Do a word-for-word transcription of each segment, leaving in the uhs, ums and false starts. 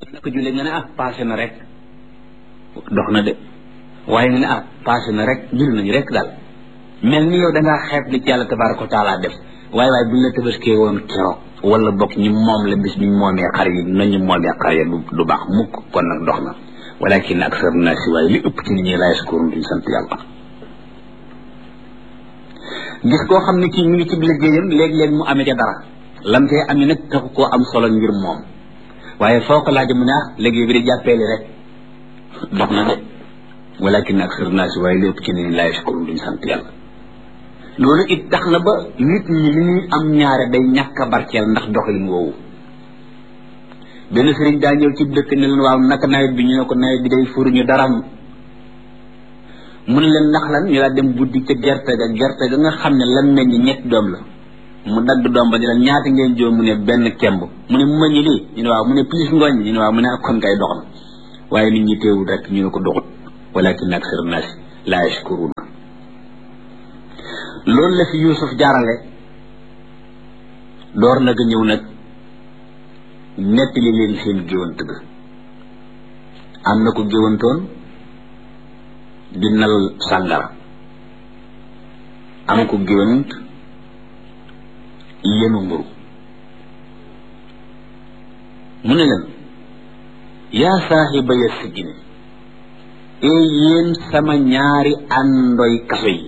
naka julli nga ne ah passé na rek dox na de waaye nga ne ah passé na rek julli nañu rek daal mel ni yow da ngaa xeeb li ci yàlla tabaraka wa taala def waaye waaye buñ la tabaskee woon keroog wala bokk ñu moom la bis biñ moomee xar yi nañu moomee xar yi du baax mukk kon nag dox na walakin aksar naasi waaye li ëpp ci nit ñi laa yaskuruun duñ sant yàlla gis koo xam ne kii mi ngi ci liggéeyam léeg-léeg mu amee ca dara lam tee amee nag taxu koo am solo ngir moom waaye foo ko laaj mu ne ah liggéey bi di jàppeeli rek dox na de walakin aksar naasi waaye li ëpp ci nit ñi laa yaskuruun duñ sant yàlla loolu it tax na ba nit ñi li ñuy am ñaare day ñàkk a barkeel ndax doxalin woowu benn sëriñ daa ñëw ci dëkk ne leen waaw naka nawet bi ñu ne ko nawet bi day furuñu daram mu ne leen ndax lan ñu laa dem buddi ca gerte ga gerte ga nga xam ne lan meññ ñetti doom la mu dagg doom ba ñu leen ñaata ngeen joo mu ne benn kemb mu ne mu mañi lii ñu ne waaw mu ne plus ngooñ ñu ne waaw mu ne ak kon kay dox na waaye nit ñi teewul rek ñu ne ko doxut walakin aksar naas laa yashkuruun loolu la fi Yuusuf jaarale door nag a ñëw nag nettali leen seen géwant ga am na ko géwantoon di nal sàngara am ko géwant yenu mburu mu ne leen yaa saaxiba ya sijjini ee yéen sama ñaari àndoy kaso yi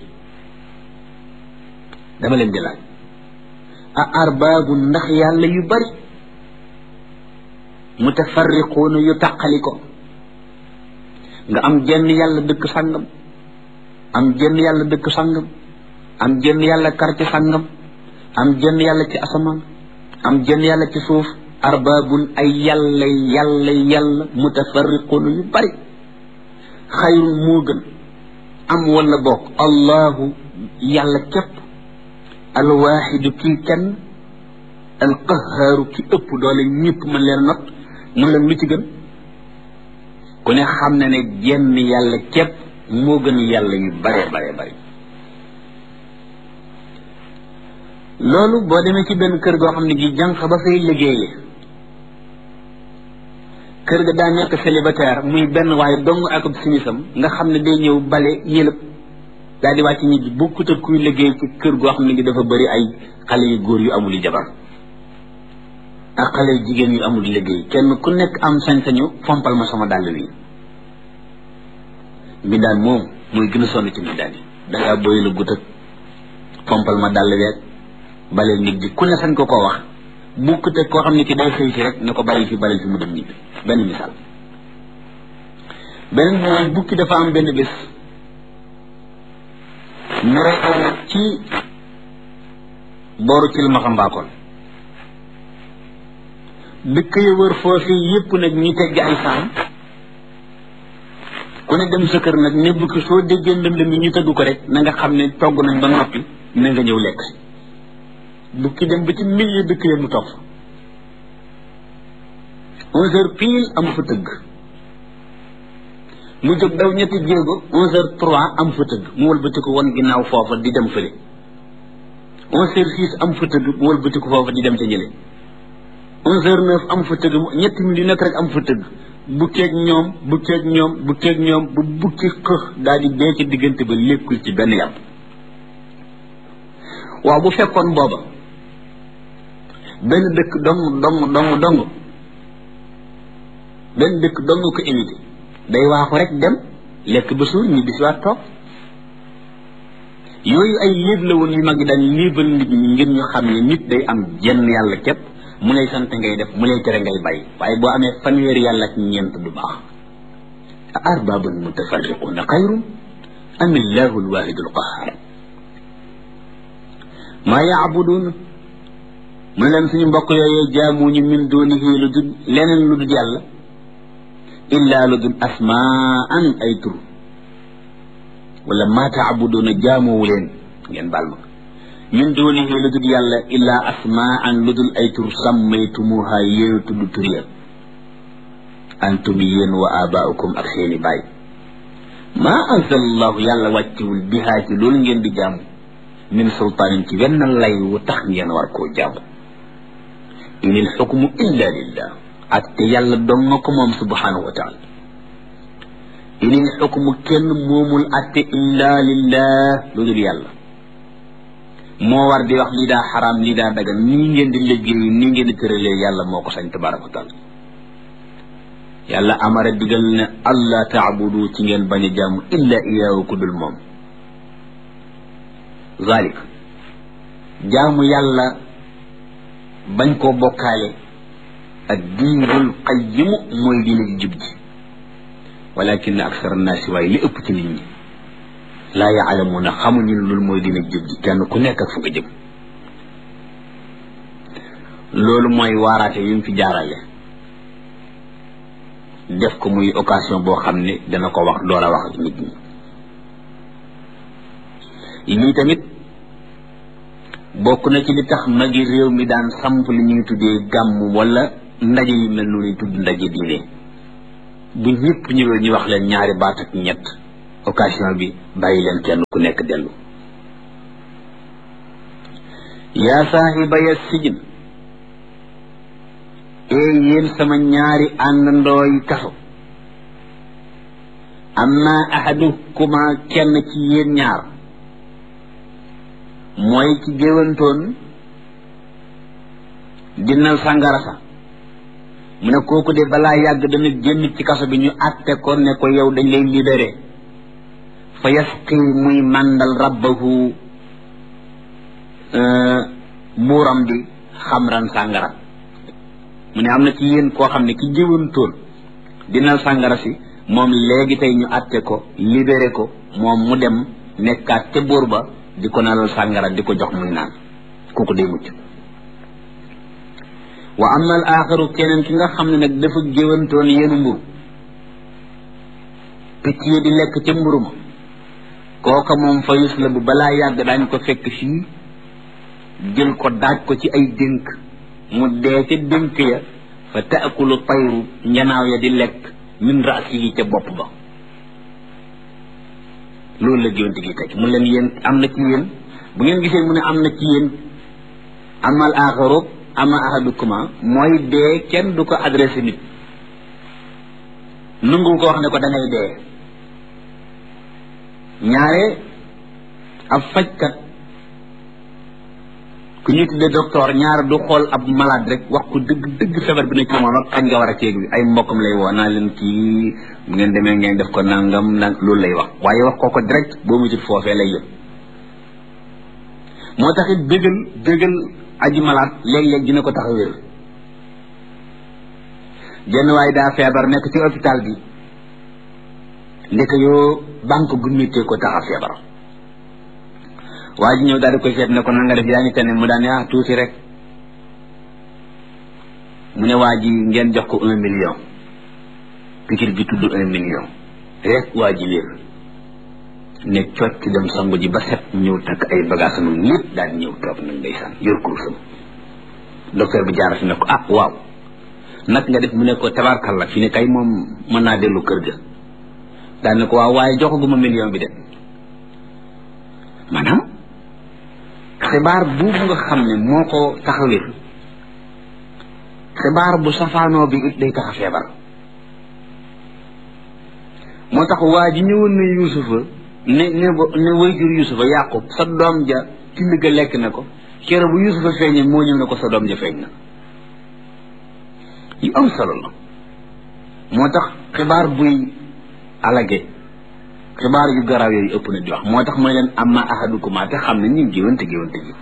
dama leen di laaj a arbaabu ndax yàlla yu bari mutafarriquuna yu taqali ko nga am jenn yàlla dëkk sàngam am jenn yàlla dëkk sàngam am jenn yàlla quartier sàngam am jenn yàlla ci asamaan am jenn yàlla ci suuf arbaabun ay yàlla yàlla yàlla mutafarriquuna yu bari xayrun moo gën am wala bokk allahu yàlla képp alwaaxidu kii kenn alqahaaru ki ëpp doole ñëpp mën leen not mun leen lu ci gën ku ne xam na ne jenn yàlla képp moo gën yàlla yu bare bare bare loolu boo demee ci benn kër goo xam ne gi jànq ba fay liggéeyee kër ga daa nekk célibataire muy benn waaye dong ak simisam nga xam ne day ñëw bale yëlëb daal di wàcc ñi bokkut ak kuy liggéey ci kër goo xam ne gi dafa bëri ay xale yu góor yu amul jabar ak xale yu jigéen yu amul liggéey kenn ku nekk am sañ-sañu fompal ma sama dàll wi mbindaan moom muy gën a sonn ci mbindaan yi dangaa boy la gut ak fompal ma dàll weeg baleel nit ji ku ne sañ ko koo wax bokkut ak koo xam ne ki day xëy si rek ne ko bàyyi fi baleel fi mu dem ñibbi benn misaal beneen mooy bukki dafa am benn bés ñu rey ci booru ci ma xambaakoon dëkk ya wër foofu yépp nag ñu tegg ay saam ku ne dem sa kër nag ne bukki soo déggee ndëndëm yi ñu tëgg ko rek na nga xam ne togg nañ ba noppi na nga ñëw lekk si bukki dem ba ci milieu dëkk ya mu toog onze heures pile am fa tëgg mu jóg daw ñetti jéego onze heures trois am fa tëgg mu wëlbati ko woon ginnaaw foofa di dem fële onze heures six am fa tëgg mu wëlbati ko foofa di dem ca ñële onze heures neuf am fa tëgg ñetti minutes yu nekk rek am fa tëgg bukkeeg ñoom bukkeeg ñoom bukkeeg ñoom bu bukki xëx daal di dee ci diggante ba lékkul ci benn yàpp waaw bu fekkoon booba benn dëkk dong dong dong dong benn dëkk dong ko invité day waaxu rek dem lekk ba suur ñu bisiwaat toog yooyu ay léeb la woon yu mag yi daan léebal nit ñi ngir ñu xam ne nit day am jenn yàlla képp mu lay sant ngay def mu lay tere ngay bàyyi waaye boo amee fanweeri yàlla ak ñeent du baax a arbabun mutafarriquna xayrun am illahu alwahidu alqahar maa yaabuduun mu ne leen suñu mbokk yooyee jaamuñu min dunihi lu dul leneen lu dul yàlla illa lu dul asmaan ay tur wala maa taabuduuna jaamuwu leen ngeen baal ma min dunihi lu dul yàlla illa asmaan lu dul ay tur sammaytumuha yéen tudd tur ya antum yéen wa abaaukum ak seeni baay maa anzalallahu yàlla wàccewul bihaa ci loolu ngeen di jaamu min sultaanin ci wenn lay wu tax ngeen war koo jaamu inil xukmu illa lillah atte yàlla dong nga ko moom subhanahu wa taala inil xukmu kenn moomul atte illa lillah lu dul yàlla moo war di wax lii daa xaraam lii daa dagan nii ngeen di liggéey nii ngeen di tëralee yàlla moo ko sañ tabaraka wa taala yàlla amara digal ne allah taabudu ci ngeen bañ a jaamu illa iyaahu ku dul moom zalik jaamu yàlla bañ koo bokkaale ak diinul qayyimu mooy diine ji jub ji walakin aksar annaasi waaye li ëpp ci nit ñi laa yaalamuuna xamuñu loolu mooy diine ji jub ji kenn ku nekk ak fu nga jëm loolu mooy waaraate yu mu fi jaarale def ko muy occasion boo xam ne dana ko wax door a wax ak nit ñi lii tamit bokk na ci li tax magi réew mi daan samp li ñuy tuddee gàmm wala ndaje yu mel noonu tudd ndaje diine bu ñëpp ñëwee ñu wax leen ñaari baat ak ñett occasion bi bàyyi leen kenn ku nekk dellu yaa saahiba ya sijin ee yéen sama ñaari àndandoo yi kaso amma ahadukuma kenn ci yéen ñaar mooy ci géwantoon dinal sàngara sa mu ne kooku de balaa yàgg dana génn ci kaso bi ñu àtte ko ne ko yow dañ lay libéré fa yasqi muy màndal rabbahu buuram bi xamran sàngara mu ne am na ci yéen koo xam ne ki géwantoon dinal sàngara si moom léegi tey ñu àtte ko libéré ko moom mu dem nekkaat ca buur ba di ko nalal sàngara di ko jox muy naan kooku day mucc wa amma al axaru keneen ki nga xam ne nag dafa géwantoon yenu mburu picc yi di lekk ca mburu ma kooka moom fa yus la bu balaa yàgg daañ ko fekk fii jël ko daaj ko ci ay dénk mu dee ca dénk ya fa taakulu tayru njanaaw ya di lekk min raasi yi ca bopp ba loolu la géwante gi teg mu leen yéen am na ci yéen bu ngeen gisee mu ne am na ci yéen amal axaru ama ahadukuma mooy dee kenn du ko adressé nit nungu ko wax ne ko da ngay dee ñaare ab fajkat ku ñu tuddee docteur ñaare du xool ab malade rek wax ko dëgg dëgg feebar bi ne ci moom ak kañ nga war a ceeg bi ay mbokkam lay woo naa leen kii bu ngeen demee ngeen def ko nangam nang loolu lay wax waaye wax ko ko direct boo mu jut foofee lay yëpp moo tax it bégal bégal aji malade léeg-léeg dina ko tax a wér jenn waaye daa feebar nekk ci hôpital bi ndek yoo banque gu méttee ko tax a feebar waa ji ñëw daal di koy seet ne ko na nga def yaa ngi tane mu daan ah tuuti rek mu ne waa ji ngeen jox ko un million pikir bi tudd un million rek waa ji léer ne cocc dem sangu ji ba set ñëw takk ay bagage am lépp daal di ñëw toog nag ndeysaan yor kurusam docteur bi jaarati ne ko ah waaw nag nga def mu ne ko tabarkalla fi ne kay moom mën naa dellu kër ga daal ne ko waaw waaye joxaguma million bi de maanaam xibaar boobu nga xam ne moo ko taxawee xibaar bu safaanoo bi it day tax a feebar moo tax waa ji ñëwoon na yuusufa ne ne ne wayjur yuusufa yàqub sa doom ja ci ligga lekk na ko kero bu yuusufa feeñee moo ñëw ne ko sa doom ja feeñ na yu am solo la moo tax xibaar buy alage xibaar yu garaaw yooyu ëpp na di wax moo tax mooy leen amma ahadukuma te xam ne ñu géwante géwante gi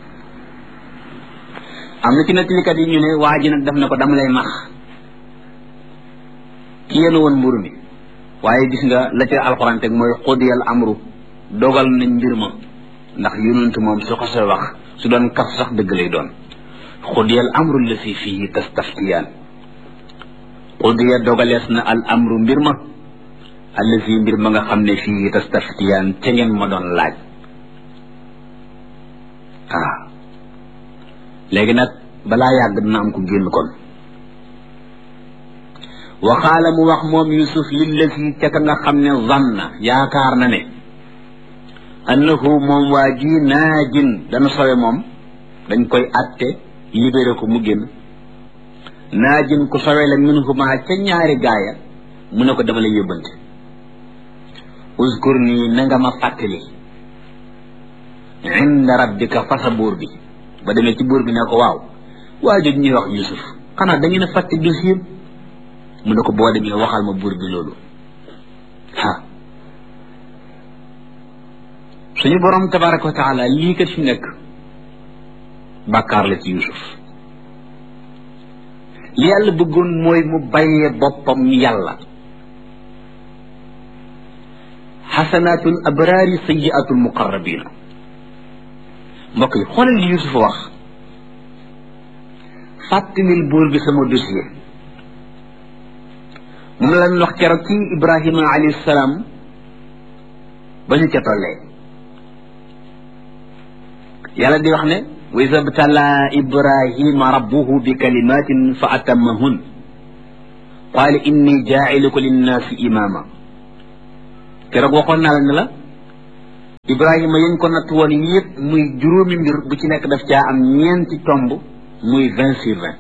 am na ci nettalikat yi ñu ne waa ji nag def na ko dama lay max ki yéen woon mburu mi waaye gis nga la ca alxuraan teg mooy xudiyal amru dogal nañ mbir ma ndax yonent moom su xasee wax su doon kaf sax dëgg lay doon xudiyal amru la fi fii tastaftiyaan xudiya dogalees na al amru mbir ma allazi mbir ma nga xam ne fii tastaftiyaan ca ngeen ma doon laaj ah léegi nag balaa yàgg dina am ko génn kon waxaala mu wax moom yusuf lillazi ca ka nga xam ne zanna yaakaar na ne annahu moom waa ji naajin dana sowe moom dañ koy atte libéré ko mu génn naajin ku sowe la minhuma ca ñaari gaaya mu ne ko dama lay yóbbante uzkur nii na nga ma fàttali inda rabbika fa sa buur bi ba demee ci buur bi ne ko waaw waa jooju ñuy wax Yusuf xanaa da ngeen a fàtte dossier mu ne ko boo demee waxal ma buur bi loolu ha suñu borom tabaraka wa taala lii kat fi nekk bàkkaar la ci Yusuf li yàlla bëggoon mooy mu bàyyee boppam yàlla xasanaatul abraari sayyiatul muqarrabina mbokk yi xoolal li Yusuf wax fàttalil buur bi sama dossier moom lañ wax keroog ci Ibrahima alayhi salaam ba ñu ca tollee yàlla di wax ne wa iza btalaa Ibrahima rabbuhu bi kalimatin fa atammahun qaala inni jaa'iluka linnaasi imaama keroog waxoon naa la ne la Ibrahima yañ ko natt woon yëpp muy juróomi mbir bu ci nekk daf caa am ñeenti tomb muy vingt sur vingt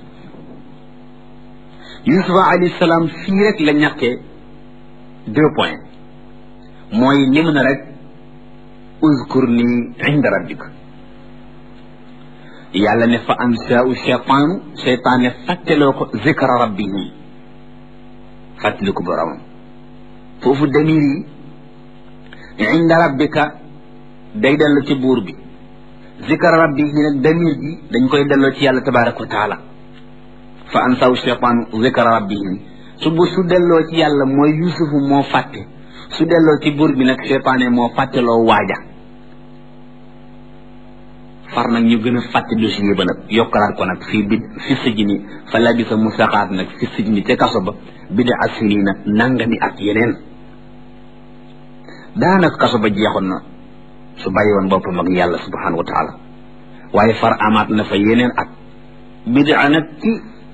Yusufa alayhi salaam fii rek la ñàkkee deux points mooy li mu ne rek uzkur nii inda rabbika yàlla ne fa ansaahu cheytaanu cheytaan ne fàtteloo ko zikra rabbihi fàttali ko boromam foofu damir yi inda rabbika day delloo ci buur bi zikra rabbihi nag damir bi dañ koy delloo ci yàlla tabaraka wa taala fa ansaahu cheytaanu zikra rabbihi su bu su delloo ci yàlla mooy yusufu moo fàtte su delloo ci buur bi nag cheytaane moo fàtteloo waaja far nag ñu gën a fàtte dossier ba nag yokkalaat ko nag fii bi fi sijni fa labisa mu saxaat nag fi sijni ca kaso ba bida asinina nangami at yeneen daanaka kaso ba jeexoon na su bàyyi woon boppam ak yàlla subhanahu wa taala waaye far amaat na fa yeneen at bida nag ci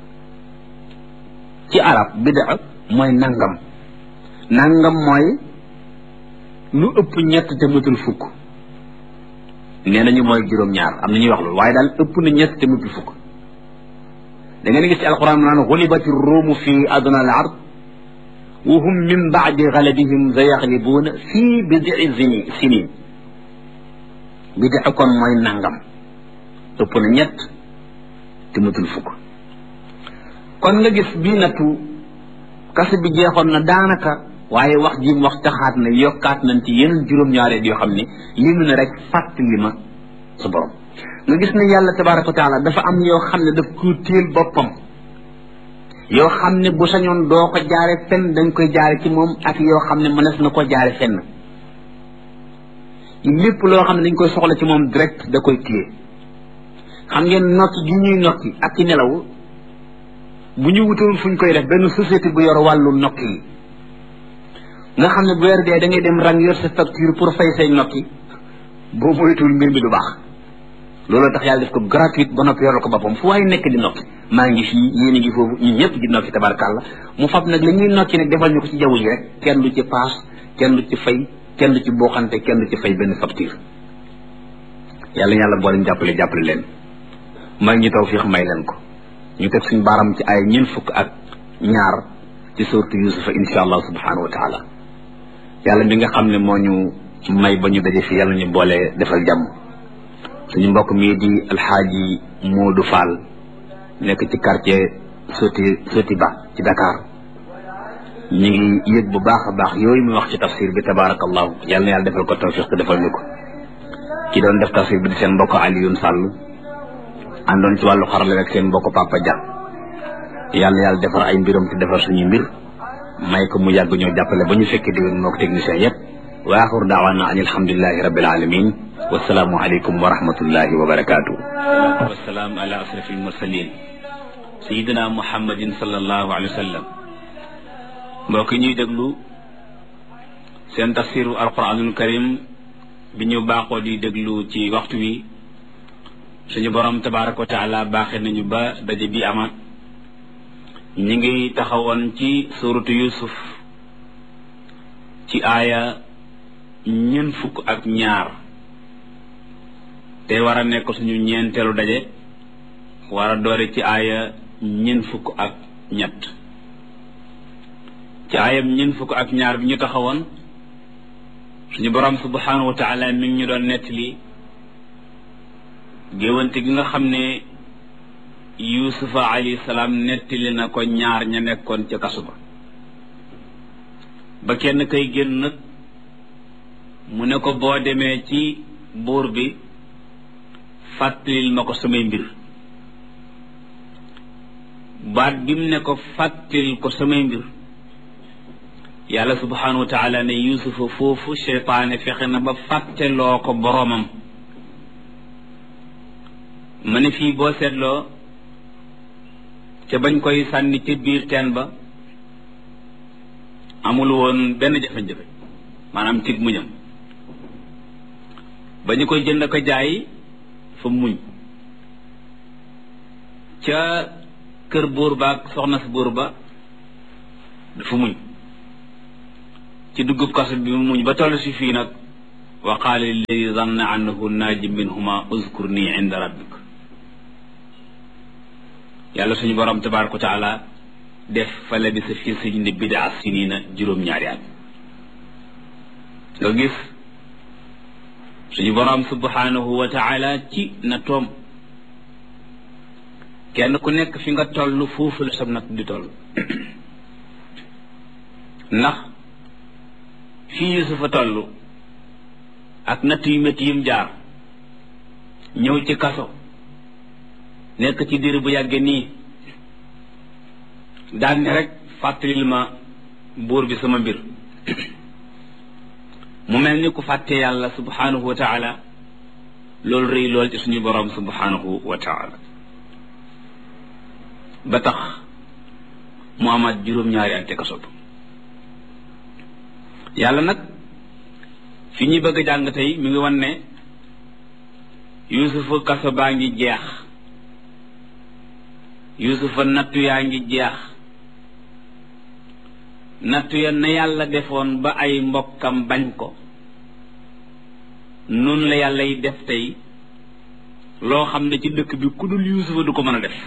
ci arab bida mooy nangam nangam mooy lu ëpp ñett te matul fukk nee nañu mooy juróom-ñaar am na ñuy wax loolu waaye daal ëpp na ñett te matul fukk da ngeen gis ci alquran naan xulibati ruumu fi adna al ard wa hum min baadi galabihim sayaxlibuuna fii bidii sini sinin bidi kon mooy nangam ëpp na ñett te matul fukk kon nga gis bii nattu kaso bi jeexoon na daanaka waaye wax ji wax taxaat na yokkaat nañ ci yeneen juróom-ñaareel yoo xam ne li mu ne rek fàttali ma sa borom nga gis ne yàlla tabaraka wa taala dafa am yoo xam ne daf ko téel boppam yoo xam ne bu sañoon doo ko jaare fenn dañ koy jaare ci moom ak yoo xam ne mënees na ko jaare fenn lépp loo xam ne dañ koy soxla ci moom direct da koy téye xam ngeen nokki gi ñuy nokki ak ci nelaw bu ñu wutoon fu ñu koy def benn société bu yor wàllu nokki yi nga xam ne bu weer dee da ngay dem rang yor sa facture pour fay say nokki boo moytuwul mbir mi du baax looloo tax yàlla def ko gratuite ba noppi yoral ko boppam fu waaye nekk di nokki maa ngi fii yéen a ngi foofu ñun ñëpp di nokki tabarkàlla mu fab nag la ñuy nokki nag defal ñu ko ci jaww ji rek kenn du ci paas kenn du ci fay kenn du ci booxante kenn du ci fay benn facture yàlla yàlla boole ñu jàppale jàppale leen may ñu tawfiix may leen ko ñu teg suñu baaram ci ay ñeent fukk ak ñaar ci suuratu Yuusufa insha allah subhanahu wa taala yàlla mi nga xam ne moo ñu may ba ñu daje fi yàlla ñu boole defal jàmm suñu mbokk mii di alxaaji Moodu Fall nekk ci quartier Soti Soti Ba ci Dakar ñu ngi yëg bu baax a baax yooyu muy wax ci tafsir bi tabarakallahu yàlla na yàlla defal ko tawfiq te defal ñu ko ki doon def tafsir bi di seen mbokk Alioune Sall àndoon ci wàllu xarale rek seen mbokk Papa Dia yàlla yàlla defar ay mbiram te defar suñu mbir may ko mu yàgg ñoo jàppale ba ñu fekkee déwén moo ko technicien yëpp wa axir daawaana an alhamdulilahi rabbil alamin wasalaamu aleykum wa rahmatullahi wa barakatuh wasalaam ala asrafi almursalin sayidina muhammadin sallallahu alayhi wa sallam mbokk ñuy déglu seen tafsiru alquranul karim bi ñu baaxoo di déglu ci waxtu wi suñu borom tabaraka wa taala baaxee nañu ba daje bi amaat ñi ngi taxawoon ci suratu yusuf ci aaya ñeent fukk ak ñaar te war a nekk suñu ñeenteelu daje war a doore ci aaya ñeent fukk ak ñett ci aayam ñeent fukk ak ñaar bi ñu taxawoon suñu borom subhanahu wa taala mi ngi ñu doon nettali géwante gi nga xam ne yusufa alayhi salaam nettali na ko ñaar ña nekkoon ca kasu ba ba kenn kay génn nag mu ne ko boo demee ci buur bi fàttalil ma ko samay mbir baat bi mu ne ko fàttalil ko samay mbir yàlla subhanahu wa taala ne yusufa foofu seytaane fexe na ba fàtteloo ko boroomam ma ne fii boo seetloo ca bañ koy sànni ca biir teen ba amul woon benn jafe-jafe maanaam tig muñam ba ñu koy jënd ko jaay fa muñ ca kër buur ba ak soxna si buur ba dafa muñ ci duggub kaso bi mu muñ ba toll si fii nag wa qaala lilladi zanna annahu naaji minhuma uzkurni inda rabbik yàlla suñu borom tabaraka wa taala def fa labisa fi sijni bidaa sinina juróom-ñaari at nga gis suñu borom subhanahu wa taala ci na toom kenn ku nekk fi nga toll foofu la sam nag di toll ndax fii Yusufa toll ak natt yu métti yim jaar ñëw ci kaso nekk ci diir bu yàgge nii daan ne rek fàttalil ma buur bi sama mbir mu mel ni ku fàtte yàlla subhanahu wa taala loolu rëy lool ci suñu borom subhanahu wa taala ba tax mu amaat juróom-ñaari ante kaso yàlla nag fi ñuy bëgg a jàng tey mi ngi wan ne yusufa kaso baa ngi jeex yusufa nattu yaa ngi jeex nattu ya na yàlla defoon ba ay mbokkam bañ ko noonu la yàlla yi def tey loo xam ne ci dëkk bi ku dul yusufa du ko mën a def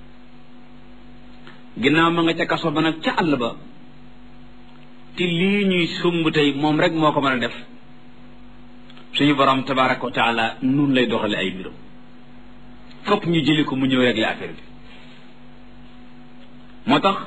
ginnaaw ma nga ca kaso ba nag ca àll ba te lii ñuy sumb tey moom rek moo ko mën a def suñu borom tabaraka wa taala nun lay doxale ay mbiram fokk ñu jëli ko mu ñëw régler affaire bi moo tax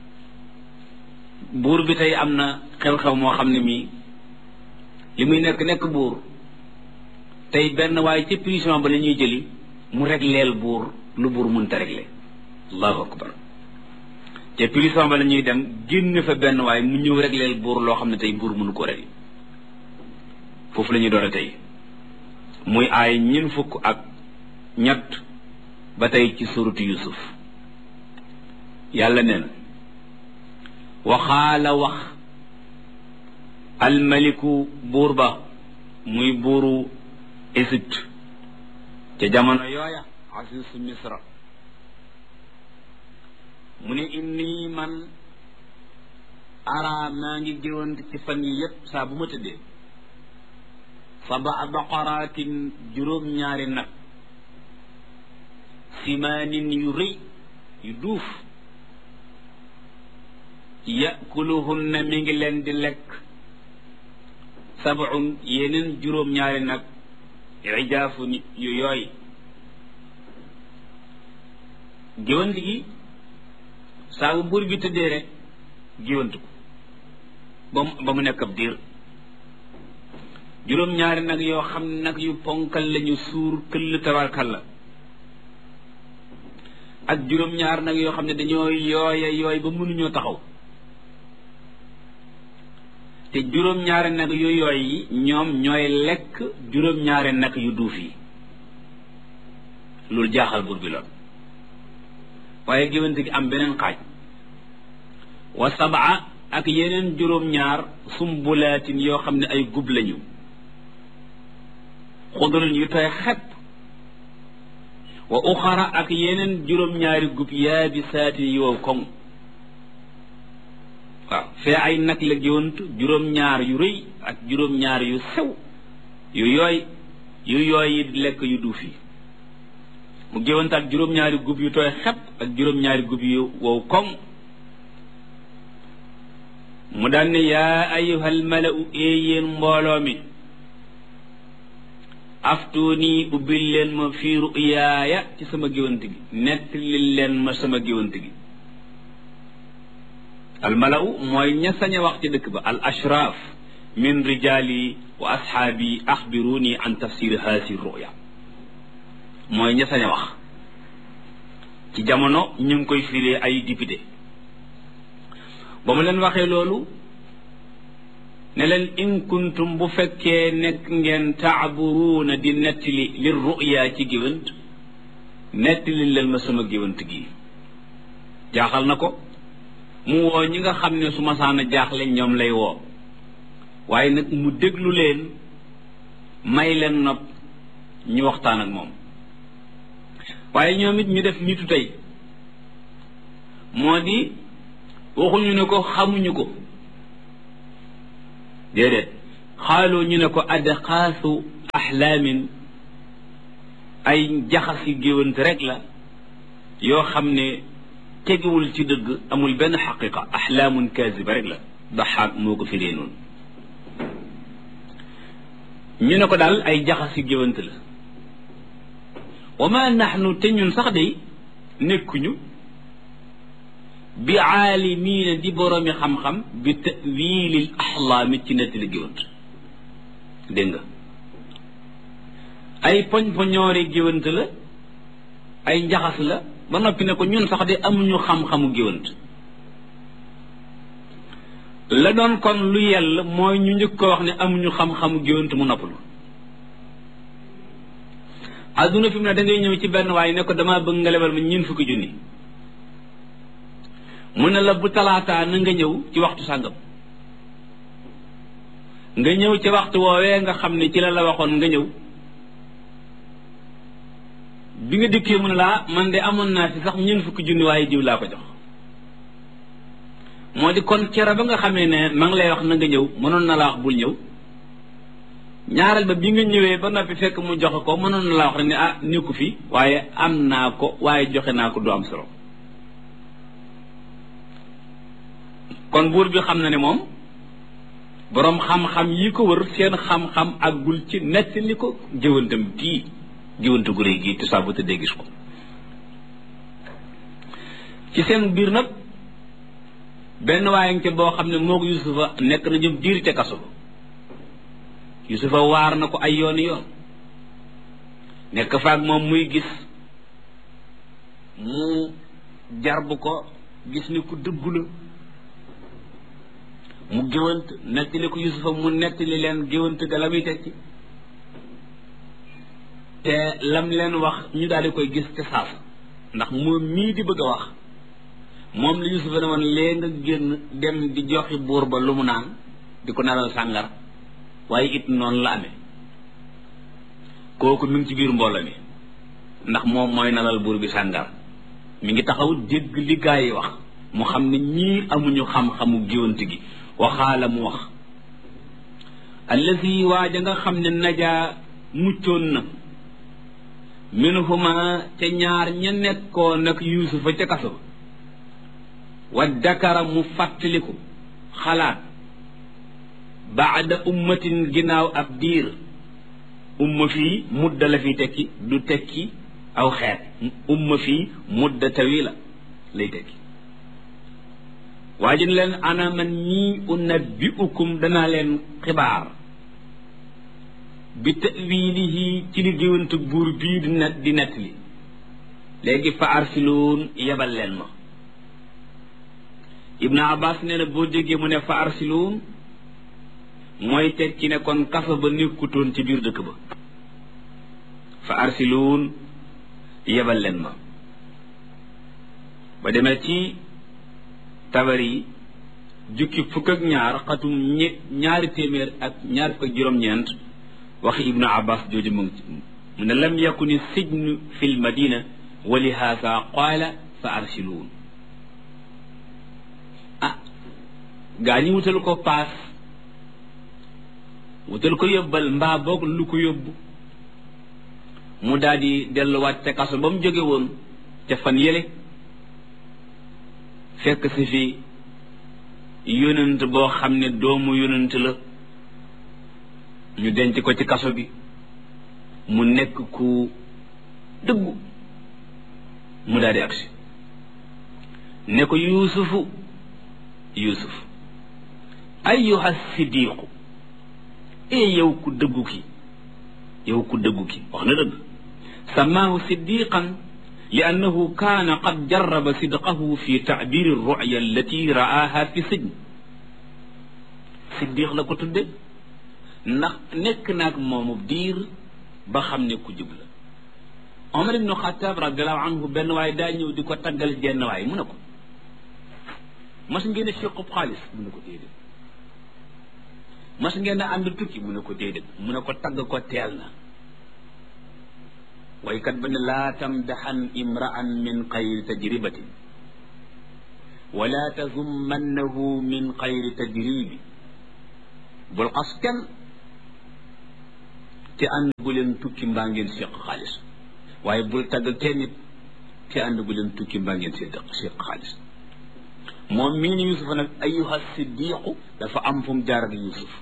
buur bi tey am na xew-xew moo xam ne mii li muy nekk nekk buur tey benn waaye ci prison ba la ñuy jëli mu régleel buur lu buur mënta régler allahu akbar te prison ba la ñuy dem génn fa benn waaye mu ñëw régleel buur loo xam ne tey buur mënu ko régler foofu la ñuy doon tey muy aay ñeent fukk ak ñett ba tey ci suratu yusuf yàlla nee na waxaala wax almaliku buur ba muy buuru Égypte ca jamono yooya asisu misra mu ne inni man ara maa ngi géwant ci fan yi yépp saa bu ma tëddee sab'a baqaraatin juróom-ñaari nag simaanin yu rëy yu duuf yakuluhunna mi ngi leen di lekk sab'un yeneen juróom-ñaari nag ijaafun yu yooy géwant gi saa bu buur bi tëddee rek géwant ko ba mu ba mu nekk ab diir juróom-ñaari nag yoo xam ne nag yu ponkal lañu suur këll tabarkal la ak juróom-ñaar nag yoo xam ne dañoo yooya yooy ba mënuñoo taxaw te juróom-ñaari nag yu yooy yi ñoom ñooy lekk juróom-ñaari nag yu duuf yi loolu jaaxal buur bi lool waaye géwante gi am beneen xaaj wa sab'a ak yeneen juróom-ñaar sumbulaatin yoo xam ne ay gub lañu xudrun yu tooy xepp wa uxara ak yeneen juróom-ñaari gub yaabisaatin yow koŋ waaw fee ay nag la géwant juróom-ñaar yu rëy ak juróom-ñaar yu sew yu yooy yu yooy yi di lekk yu duuf yi mu géwante ak juróom-ñaari gub yu tooy xepp ak juróom-ñaari gub yu wow koŋ mu daan ne yaa ayyuhal mala'u ee yéen mbooloo mi aftuuni ubbil leen ma fii ru'yaaya ci sama géwante gi nettali leen ma sama géwante gi al mala'u mooy ña sañ a wax ci dëkk ba al ashraaf min rijaali wa ashaabi axbiruuni an tafsir haasi ru'ya mooy ña sañ a wax ci jamono ñu ngi koy firee ay député ba mu leen waxee loolu ne leen in kuntum bu fekkee nekk ngeen taaburuuna di nettali li ru'ya ci géwant nettali leen ma sama géwant gi jaaxal na ko mu woo ñi nga xam ne su masaana jaaxle ñoom lay woo waaye nag mu déglu leen may leen nopp ñu waxtaan ak moom waaye ñoom it ñu def nitu tey moo di waxuñu ne ko xamuñu ko déedéet xaaloo ñu ne ko adxaasu axlaamin ay jaxasi géwant rek la yoo xam ne tegiwul ci dëgg amul benn xaqiqa axlaamun kaasiba rek la daxaak moo ko firee noonu ñu ne ko daal ay jaxasi géwant la wa ma naxnu te ñun sax day nekkuñu bi aalimiina di boroomi xam-xam bi ta'wiilil axlaami ci nettali géwant dégg nga ay poñ poñoori géwant la ay njaxas la ba noppi ne ko ñun sax de amuñu xam-xamu géwant la doon kon lu yell mooy ñu njëkk ko wax ne amuñu xam-xamu géwant mu noppalu adduna fi mu ne da ngay ñëw ci benn waaye ne ko damaa bëgg nga lebal ma ñeent fukki junni mu ne la bu talaataa na nga ñëw ci waxtu sàngam nga ñëw ci waxtu woowee nga xam ne ci la la waxoon nga ñëw bi nga dikkee mu ne laa man de amoon naa ci sax ñeent fukki junni waaye jiw laa ko jox moo di kon kera ba nga xamee ne ma ngi lay wax na nga ñëw mënoon na la wax bul ñëw ñaareel ba bi nga ñëwee ba noppi fekk mu joxe ko mënoon na la wax rek ne ah nekku fi waaye am naa ko waaye joxe naa ko du am solo kon buur bi xam na ne moom boroom xam-xam yi ko wër seen xam-xam àggul ci nettali ko jëwantam kii jëwante gu réy gii te saa bu tëddee gis ko ci seen biir nag benn waaye nga boo xam ne moog Yusufa nekk na jëm diiri te kaso Yusufa waar na ko ay yooni yoon nekk faak moom muy gis mu jarbu ko gis ni ku dëggu la mu géwant nettali ko Yusufa mu nettali leen géwant ga la muy tekki te lam leen wax ñu daal di koy gis te saaf ndax moom mii di bëgg a wax moom la Yusufa ne woon lee nga génn dem di joxi buur ba lu mu naan di ko nalal sàngar waaye it noonu la amee kooku mi ngi ci biir mbooloo mi ndax moom mooy nalal buur bi sàngar mi ngi taxaw dégg li gaa yi wax mu xam ne ñii amuñu xam-xamu géwante gi waxaala mu wax allazi waaja nga xam ne najaa muccoon na minhuma ca ñaar ña nekkoon nag Yuusufa ca kaso wa dakara mu fàttaliku xalaat baada ummatin ginnaaw ab diir umma fii mudda la fi tekki du tekki aw xeet umma fii mudda tawila lay tekki waajin leen ana man ñii unabbiukum danaa leen xibaar bi ta'wilihi ci li géwante buur bii di net di nett li léegi fa arsiluun yebal leen ma Ibn Abbas nee na boo déggee mu ne fa arsiluun mooy tekki ne kon kaso ba nekkutoon ci biir dëkk ba fa arsiluun yebal leen ma ba demee ci Tabari jukki fukk ak ñaar xatum ñe ñaari téeméer ak ñaar fukk ak juróom-ñeent waxi Ibnu Abbas jooju mu ngi mu ne lam yakuni sijnu fi l madina wa li haasa qaala fa arsiluun ah gaa ñi wutal ko paas wutal ko yóbbal mbaa boog lu ko yóbbu mu daal di delluwaat ca kaso ba mu jóge woon ca fan yële fekk si fi yonent boo xam ne doomu yonent la ñu denc ko ci kaso bi mu nekk ku dëggu mu daal di agsi ne ko yuusufu yuusuf ayyuha siddiqu ee yow ku dëggu ki yow ku dëggu ki wax na dëgg samaahu siddiqan li annahu kaana qad jarraba sidqahu fi taabiri ruya allati ra'aaha fi sijn siddiq la ko tudde ndax nekk naag moomu diir ba xam ne ku jub la Omar ibnu Xataab radiallahu anhu benn waay daa ñëw di ko taggal jenn waay mu ne ko mas ngeen a fiqub xaalis mu ne ko déedéet mas ngeen a ànd tukki mu ne ko déedéet mu ne ko tagg ko teel na waykat ba ne laa tamdaxan imra'an min xayri tajribatin wala tazummannahu min xayri tajribi bul xas kenn te ànd bu leen tukki mbaa ngeen seq xaalis waaye bul tagg kenn nit te ànd bu leen tukki mbaa ngeen seq seq xaalis moom mii ni Yuusuf nag ayyuha siddiqu dafa am fu mu jaar ak Yuusuf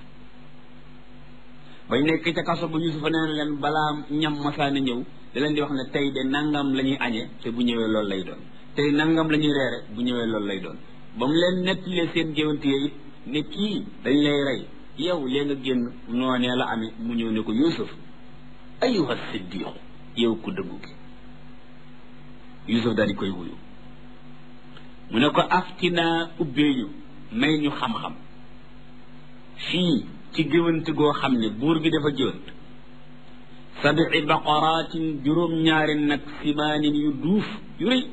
bañ nekk ca kaso ba Yuusuf nee na leen balaa ñam masaana ñëw da leen di wax ne tey de nangam la ñuy añee te bu ñëwee loolu lay doon tey nangam la ñuy reere bu ñëwee loolu lay doon ba mu leen nettalee seen géwante it ne kii dañ lay rey yow lee nga génn noonee la amee mu ñëw ne ko Yuusuf ayyuha siddiqu yow ku dëggu gi Yuusuf daal di koy wuyu mu ne ko aftina ubbeeñu may ñu xam-xam fii ci géwant goo xam ne buur bi dafa géwant sabii baqaraatin juróom-ñaari nag simaanin yu duuf yu rëy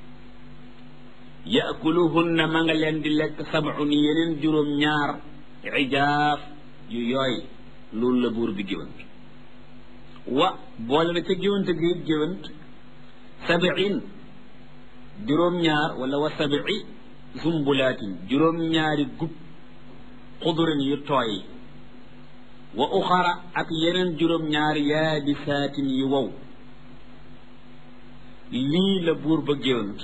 yaakuluhunna ma nga leen di lekk sab'un yeneen juróom-ñaar ijaaf yu yooy loolu la buur bi géwant wa boole na ca géwante gi géwant sabiin juróom-ñaar wala wa sabii zumbulaatin juróom-ñaari gub xudurin yu tooy wa uxara ak yeneen juróom-ñaari yaabisaatin yu wow lii la buur ba géwant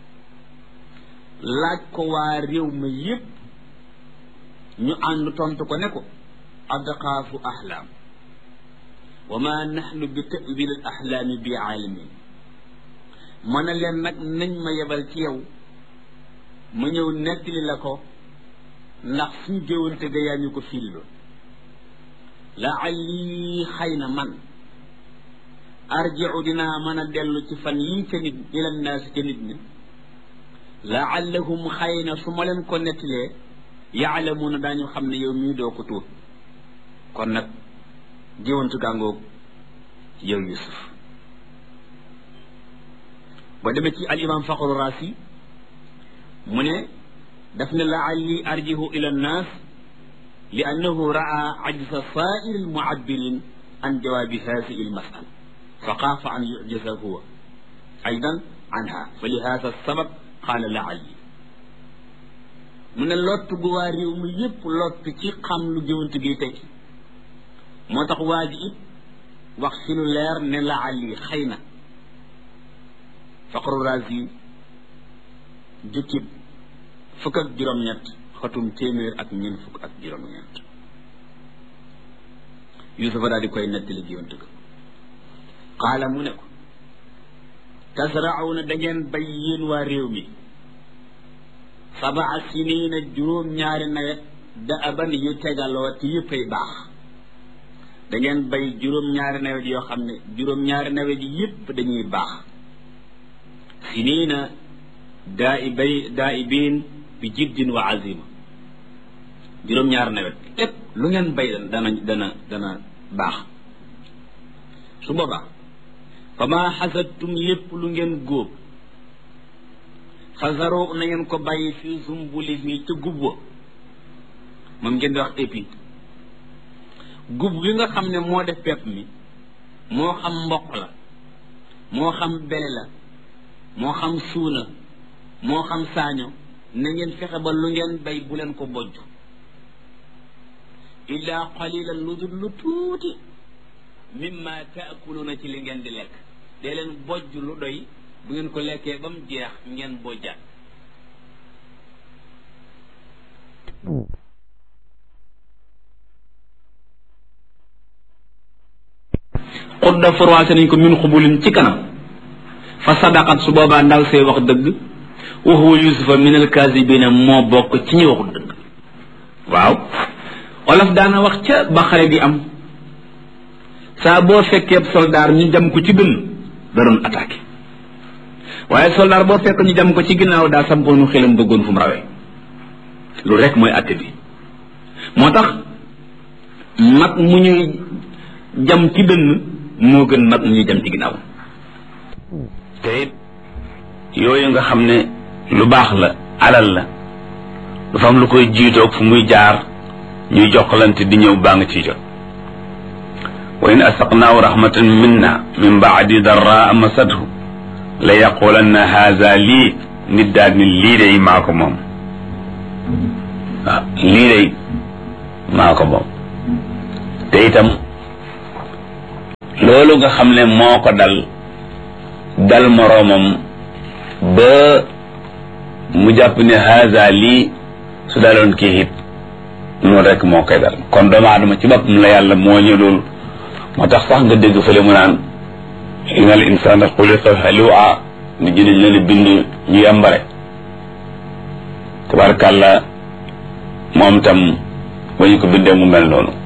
laaj ko waa réew ma yépp ñu ànd tontu ko ne ko adqaafu ahlaam wa ma naxnu bi ta'wil al ahlaami bi aalimin mën a leen nag nañ ma yebal ci yow ma ñëw nettali la ko ndax suñ géwante ga yaa ñu ko fiiloo la'alli xëy na man arji'u dinaa mën a dellu ci fan yii ca nit ila naasi ca nit ñi la'allahum xëy na su ma leen ko nettalee yaalamuuna daañu xam ne yow mii doo ko tuut kon nag géwantu gàngoog yow Yuusuf ba demee ci al imam Faxru Raasi mu ne daf ne la'alli arji'u ila nnaas li annahu ra'a ajza saa'iri al-mu'abbirin an jawaabi haadihi al-mas'ala fa xaafa an yu'jaza huwa aydan anha fa li haadha as-sabab qaala la'alli mu ne lott gu waa réew mi yépp lott ci xam lu géwante gi tekki moo tax waa ji it wax ci lu leer ne la'alli xëy na Faxru Raasi jukki fukk ak juróom-ñett xatum téeméer ak ñeent fukk ak juróom-ñett Yuusufa daal di koy nettali géwante ga qaala mu ne ko tasra'una da ngeen bay yéen waa réew mi sab'a siniina juróom-ñaari nawet da aban yu tegaloo te yëppay baax da ngeen bay juróom-ñaari nawet yoo xam ne juróom-ñaari nawet yi yëpp dañuy baax siniina daa i bay daa i biin bi jiddin wa azima juróom-ñaari nawet lépp lu ngeen bay dana dana dana baax su boobaa fa maa xasadtum lépp lu ngeen góob xasaroo na ngeen ko bàyyi fii sumbuli mi ca gub wa moom ngeen di wax épi gub bi nga xam ne moo def pepp mi moo xam mboq la moo xam bele la moo xam suuna moo xam saaño na ngeen fexe ba lu ngeen bay bu leen ko bojj illaa qalilan lu dul lu tuuti mimma taakuluuna ci li ngeen di lekk dee leen bojj lu doy bu ngeen ko lekkee ba mu jeex ngeen bojjaat xudda forwaase nañ ko min xubulin ci kanam fa sadaqat su boobaa ndaw see wax dëgg wa huwa yusufa min alkaasibina moo bokk ci ñi waxul dëgg waaw olof daana wax ca ba xare bi am saa boo fekkee soldaar ñu jam ko ci dënn da doon attaqué waaye soldaar boo fekk ñu jam ko ci ginnaaw daa sampoonu xelam bëggoon fu mu rawee lu rek mooy atte bi moo tax mag mu ñuy jam ci dënn moo gën mag mu ñuy jam ci ginnaaw te it yooyu nga xam ne lu baax la alal la dafa am lu koy jiitoog fu muy jaar ñuy jokkalante di ñëw baa nga ciy jot wa in asaqnaahu rahmatan minna min baadi darraa masathu la yaqulanna haza lii nit daal ni lii day maa ko moom waaw lii day maa ko moom te itam loolu nga xam ne moo ko dal dal moroomam ba mu jàpp ne haza lii su daloon kii it noonu rek moo koy dal kon doomu aadama ci boppam la yàlla moo ñu loolu moo tax sax nga dégg fële mu naan inna al insana xuliqa halua ni jëniñ leen bind ñu yambare tabarkàlla moom tam ba ñu ko bindee mu mel noonu